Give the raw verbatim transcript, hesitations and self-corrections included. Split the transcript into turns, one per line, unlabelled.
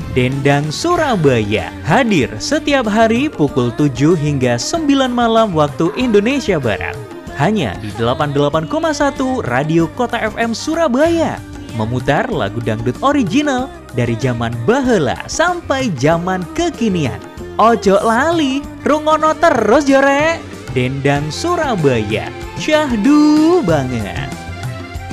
Dendang Surabaya hadir setiap hari pukul tujuh hingga sembilan malam waktu Indonesia Barat. Hanya di delapan puluh delapan koma satu Radio Kota F M Surabaya. Memutar lagu dangdut original dari zaman baheula sampai zaman kekinian. Ojo lali, rungono terus jore. Dendang Surabaya, syahdu banget.